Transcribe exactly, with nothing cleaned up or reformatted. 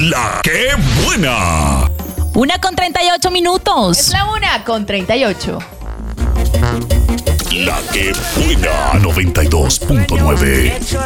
La que buena. Una con treinta y ocho minutos. Es la una con treinta y ocho. La que buena. noventa y dos punto nueve.